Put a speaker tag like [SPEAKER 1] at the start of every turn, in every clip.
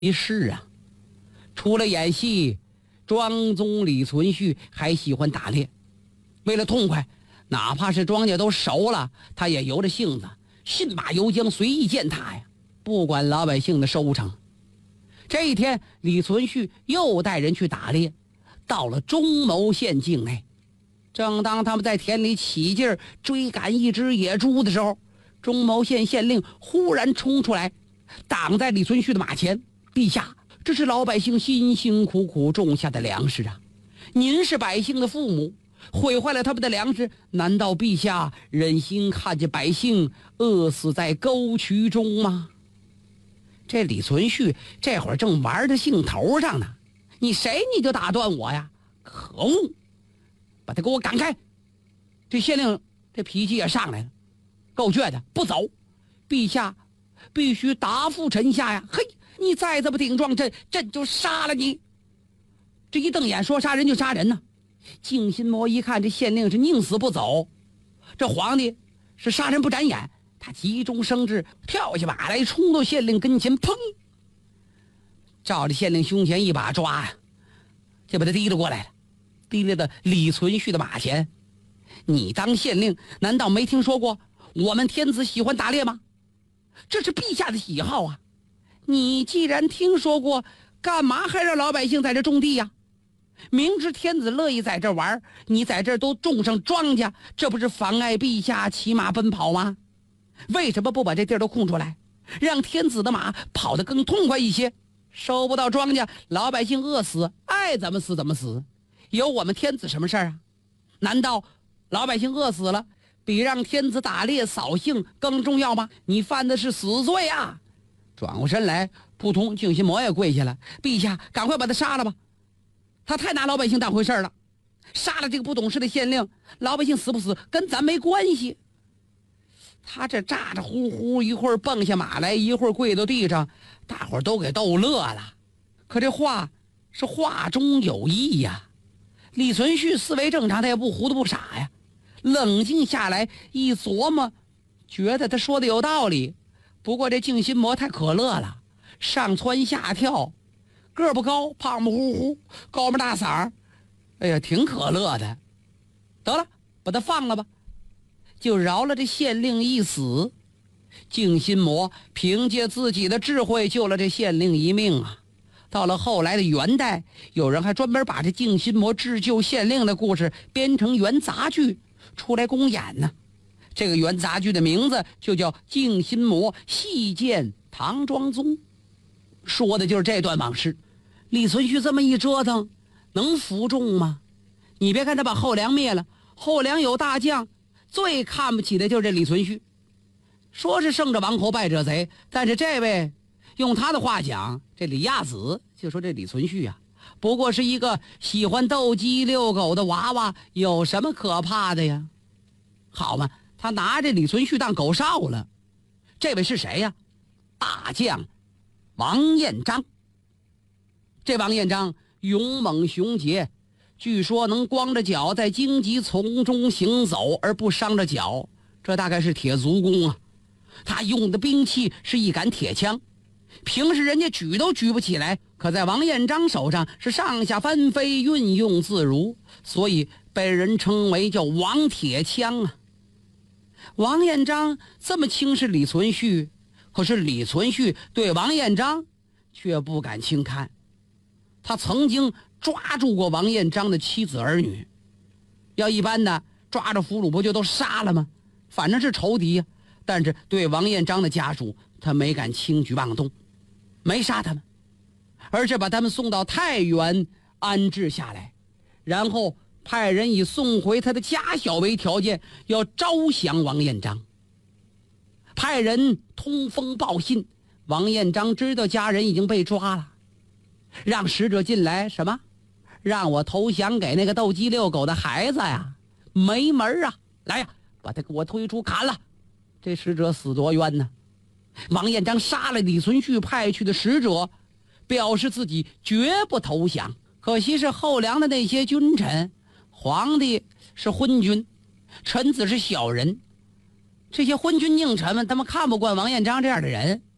[SPEAKER 1] 一是啊，除了演戏，庄宗李存勖还喜欢打猎。为了痛快，哪怕是庄稼都熟了，他也由着性子，信马由缰，随意践踏呀，不管老百姓的收成。这一天，李存勖又带人去打猎，到了中牟县境内。正当他们在田里起劲儿追赶一只野猪的时候，中牟县县令忽然冲出来，挡在李存勖的马前。陛下，这是老百姓辛辛苦苦种下的粮食啊！您是百姓的父母，毁坏了他们的粮食，难道陛下忍心看见百姓饿死在沟渠中吗？这李存勖这会儿正玩着兴头上呢，你谁你就打断我呀？可恶！把他给我赶开！这县令这脾气也上来了，够倔的，不走！陛下必须答复臣下呀！嘿，你再这么顶撞朕就杀了你！这一瞪眼，说杀人就杀人呢。敬心魔一看这县令是宁死不走，这皇帝是杀人不眨眼，他急中生智，跳下马来，冲到县令跟前，砰！照着县令胸前一把抓呀，就把他提了过来了，提了到李存勖的马前。你当县令难道没听说过我们天子喜欢打猎吗？这是陛下的喜好啊！你既然听说过，干嘛还让老百姓在这种地呀？明知天子乐意在这玩，你在这都种上庄稼，这不是妨碍陛下骑马奔跑吗？为什么不把这地儿都空出来，让天子的马跑得更痛快一些？收不到庄稼，老百姓饿死，爱怎么死怎么死，有我们天子什么事儿啊？难道老百姓饿死了比让天子打猎扫兴更重要吗？你犯的是死罪啊！转过身来，扑通，敬心魔也跪下了。陛下，赶快把他杀了吧！他太拿老百姓当回事了，杀了这个不懂事的县令，老百姓死不死跟咱没关系。他这咋咋呼呼，一会儿蹦下马来，一会儿跪到地上，大伙儿都给逗乐了。可这话是话中有意呀。李存勖思维正常，他也不糊涂不傻呀，冷静下来一琢磨，觉得他说的有道理。不过这敬心魔太可乐了，上蹿下跳，个不高，胖不乎乎，高么大嗓儿，哎呀，挺可乐的。得了，把他放了吧，就饶了这县令一死。敬心魔凭借自己的智慧救了这县令一命啊！到了后来的元代，有人还专门把这敬心魔治救县令的故事编成元杂剧出来公演呢。这个元杂剧的名字就叫《敬心魔戏见唐庄宗》，说的就是这段往事。李存勖这么一折腾，能服众吗？你别看他把后梁灭了，后梁有大将，最看不起的就是这李存勖。说是胜者王侯，败者贼，但是这位用他的话讲，这李亚子就说这李存勖啊，不过是一个喜欢斗鸡遛狗的娃娃，有什么可怕的呀？好嘛，他拿这李存勖当狗哨了。这位是谁呀？大将王彦章。这王彦章勇猛雄杰，据说能光着脚在荆棘丛中行走而不伤着脚，这大概是铁足功啊。他用的兵器是一杆铁枪，平时人家举都举不起来，可在王彦章手上是上下翻飞，运用自如，所以被人称为叫王铁枪啊。王彦章这么轻视李存勖，可是李存勖对王彦章却不敢轻看。他曾经抓住过王彦章的妻子儿女，要一般的抓着俘虏不就都杀了吗？反正是仇敌呀。但是对王彦章的家属，他没敢轻举妄动，没杀他们，而是把他们送到太原安置下来，然后派人以送回他的家小为条件，要招降王彦章。派人通风报信，王彦章知道家人已经被抓了，让使者进来，什么？让我投降给那个斗鸡遛狗的孩子呀？没门啊！来呀，把他给我推出砍了！这使者死多冤呢！王彦章杀了李存勖派去的使者，表示自己绝不投降。可惜是后梁的那些君臣，皇帝是昏君，臣子是小人，这些昏君佞臣们他们看不惯王彦章这样的人，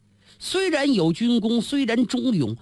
[SPEAKER 1] 虽然有军功，虽然忠勇，